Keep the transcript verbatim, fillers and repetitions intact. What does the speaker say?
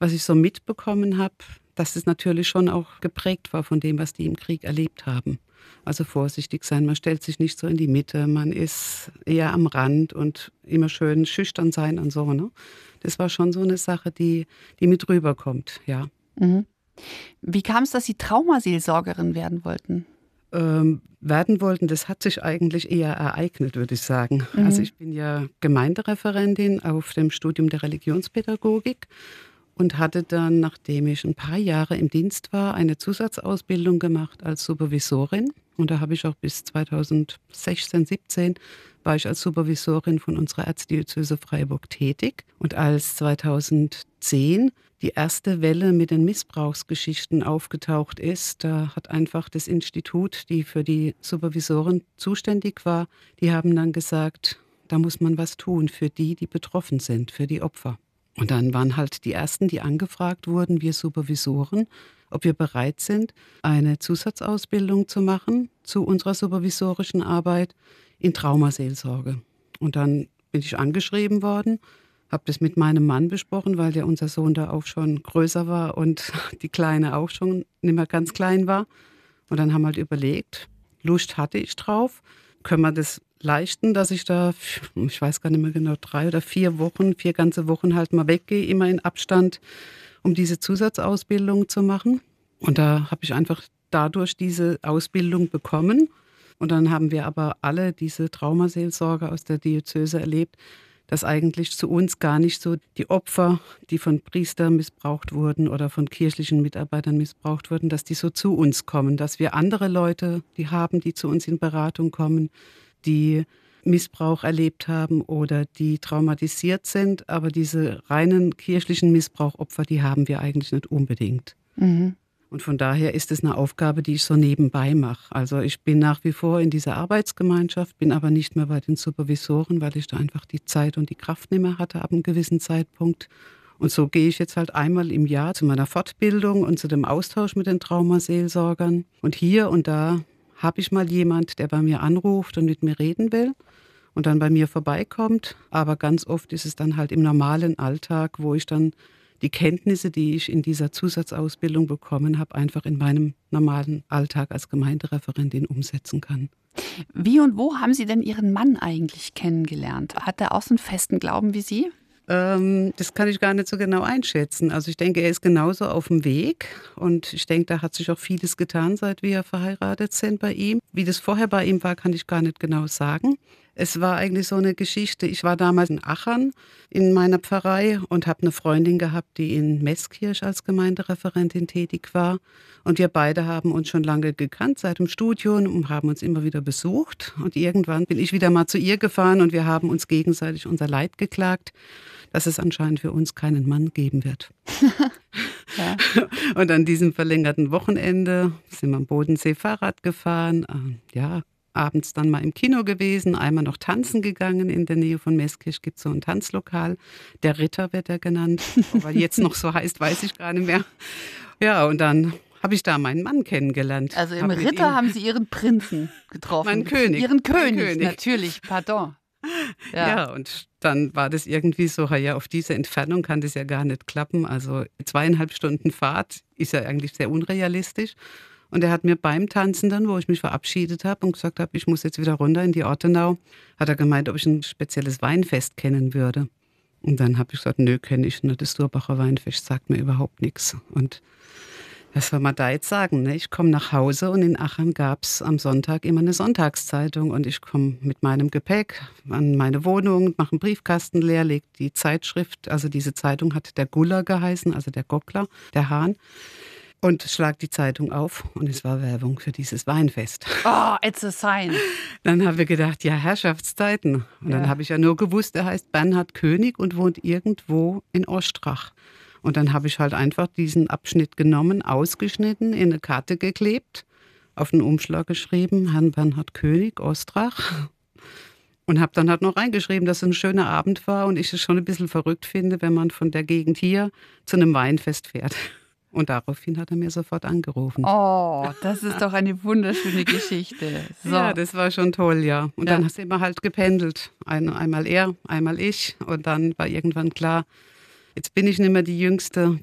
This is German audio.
was ich so mitbekommen habe, dass es natürlich schon auch geprägt war von dem, was die im Krieg erlebt haben. Also vorsichtig sein, man stellt sich nicht so in die Mitte, man ist eher am Rand und immer schön schüchtern sein und so. Ne? Das war schon so eine Sache, die, die mit rüberkommt, ja. Mhm. Wie kam es, dass Sie Traumaseelsorgerin werden wollten? Ähm, werden wollten, das hat sich eigentlich eher ereignet, würde ich sagen. Mhm. Also ich bin ja Gemeindereferentin auf dem Studium der Religionspädagogik und hatte dann, nachdem ich ein paar Jahre im Dienst war, eine Zusatzausbildung gemacht als Supervisorin. Und da habe ich auch bis zweitausendsechzehn, siebzehn war ich als Supervisorin von unserer Erzdiözese Freiburg tätig. Und als zweitausendzehn die erste Welle mit den Missbrauchsgeschichten aufgetaucht ist, da hat einfach das Institut, die für die Supervisoren zuständig war, die haben dann gesagt, da muss man was tun für die, die betroffen sind, für die Opfer. Und dann waren halt die Ersten, die angefragt wurden, wir Supervisoren, ob wir bereit sind, eine Zusatzausbildung zu machen zu unserer supervisorischen Arbeit in Traumaseelsorge. Und dann bin ich angeschrieben worden, habe das mit meinem Mann besprochen, weil ja unser Sohn da auch schon größer war und die Kleine auch schon nicht mehr ganz klein war. Und dann haben wir halt überlegt, Lust hatte ich drauf, können wir das leisten, dass ich da, ich weiß gar nicht mehr genau, drei oder vier Wochen, vier ganze Wochen halt mal weggehe, immer in Abstand, um diese Zusatzausbildung zu machen. Und da habe ich einfach dadurch diese Ausbildung bekommen. Und dann haben wir aber alle diese Traumaseelsorger aus der Diözese erlebt, dass eigentlich zu uns gar nicht so die Opfer, die von Priestern missbraucht wurden oder von kirchlichen Mitarbeitern missbraucht wurden, dass die so zu uns kommen, dass wir andere Leute, die haben, die zu uns in Beratung kommen, die Missbrauch erlebt haben oder die traumatisiert sind, aber diese reinen kirchlichen Missbrauchopfer, die haben wir eigentlich nicht unbedingt. Mhm. Und von daher ist es eine Aufgabe, die ich so nebenbei mache. Also ich bin nach wie vor in dieser Arbeitsgemeinschaft, bin aber nicht mehr bei den Supervisoren, weil ich da einfach die Zeit und die Kraft nicht mehr hatte ab einem gewissen Zeitpunkt. Und so gehe ich jetzt halt einmal im Jahr zu meiner Fortbildung und zu dem Austausch mit den Traumaseelsorgern. Und hier und da habe ich mal jemand, der bei mir anruft und mit mir reden will und dann bei mir vorbeikommt. Aber ganz oft ist es dann halt im normalen Alltag, wo ich dann die Kenntnisse, die ich in dieser Zusatzausbildung bekommen habe, einfach in meinem normalen Alltag als Gemeindereferentin umsetzen kann. Wie und wo haben Sie denn Ihren Mann eigentlich kennengelernt? Hat er auch so einen festen Glauben wie Sie? Ähm, das kann ich gar nicht so genau einschätzen. Also ich denke, er ist genauso auf dem Weg und ich denke, da hat sich auch vieles getan, seit wir verheiratet sind bei ihm. Wie das vorher bei ihm war, kann ich gar nicht genau sagen. Es war eigentlich so eine Geschichte. Ich war damals in Achern in meiner Pfarrei und habe eine Freundin gehabt, die in Meßkirch als Gemeindereferentin tätig war. Und wir beide haben uns schon lange gekannt seit dem Studium und haben uns immer wieder besucht. Und irgendwann bin ich wieder mal zu ihr gefahren und wir haben uns gegenseitig unser Leid geklagt, dass es anscheinend für uns keinen Mann geben wird. Ja. Und an diesem verlängerten Wochenende sind wir am Bodensee Fahrrad gefahren. Äh, ja, abends dann mal im Kino gewesen, einmal noch tanzen gegangen. In der Nähe von Meßkirch gibt es so ein Tanzlokal. Der Ritter wird er genannt. Aber jetzt noch so heißt, weiß ich gar nicht mehr. Ja, und dann habe ich da meinen Mann kennengelernt. Also im Hab mit Ritter ihm- haben Sie Ihren Prinzen getroffen. Meinen König. Ihren Mein König, König. natürlich, pardon. Ja. Ja. und dann war das irgendwie so, ja, auf diese Entfernung kann das ja gar nicht klappen. Also zweieinhalb Stunden Fahrt ist ja eigentlich sehr unrealistisch. Und er hat mir beim Tanzen dann, wo ich mich verabschiedet habe und gesagt habe, ich muss jetzt wieder runter in die Ortenau, hat er gemeint, ob ich ein spezielles Weinfest kennen würde. Und dann habe ich gesagt, nö, kenne ich nicht. Das Durbacher Weinfest sagt mir überhaupt nichts. Und was soll man da jetzt sagen? Ne? Ich komme nach Hause und in Aachen gab es am Sonntag immer eine Sonntagszeitung. Und ich komme mit meinem Gepäck an meine Wohnung, mache einen Briefkasten leer, lege die Zeitschrift, also diese Zeitung hat der Guller geheißen, also der Gockler, der Hahn. Und schlag die Zeitung auf und es war Werbung für dieses Weinfest. Oh, it's a sign. Dann habe ich gedacht, ja, Herrschaftszeiten. Und Ja. dann habe ich ja nur gewusst, er heißt Bernhard König und wohnt irgendwo in Ostrach. Und dann habe ich halt einfach diesen Abschnitt genommen, ausgeschnitten, in eine Karte geklebt, auf einen Umschlag geschrieben, Herrn Bernhard König, Ostrach. Und habe dann halt noch reingeschrieben, dass es ein schöner Abend war und ich es schon ein bisschen verrückt finde, wenn man von der Gegend hier zu einem Weinfest fährt. Und daraufhin hat er mir sofort angerufen. Oh, das ist doch eine wunderschöne Geschichte. So. Ja, das war schon toll, ja. Und Ja. dann sind wir halt gependelt. Ein, einmal er, einmal ich. Und dann war irgendwann klar, jetzt bin ich nicht mehr die Jüngste.